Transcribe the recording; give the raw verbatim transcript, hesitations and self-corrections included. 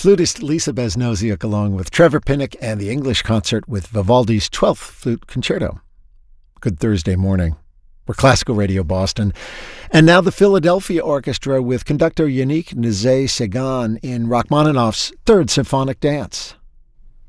flutist Lisa Besnosiuk along with Trevor Pinnock and the English Concert with Vivaldi's twelfth Flute Concerto. Good Thursday morning. We're Classical Radio Boston. And now the Philadelphia Orchestra with conductor Yannick Nézet-Séguin in Rachmaninoff's Third Symphonic Dance.